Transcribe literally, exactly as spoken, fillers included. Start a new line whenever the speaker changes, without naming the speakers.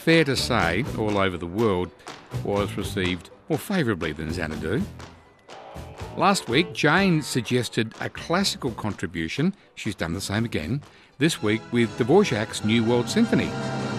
fair to say, all over the world, was received more favourably than Xanadu. Last week, Jane suggested a classical contribution. She's done the same again, this week with Dvorak's New World Symphony.